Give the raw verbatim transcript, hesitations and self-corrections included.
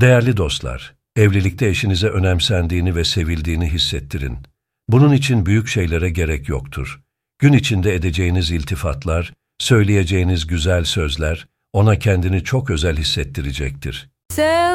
Değerli dostlar, evlilikte eşinize önemsendiğini ve sevildiğini hissettirin. Bunun için büyük şeylere gerek yoktur. Gün içinde edeceğiniz iltifatlar, söyleyeceğiniz güzel sözler, ona kendini çok özel hissettirecektir.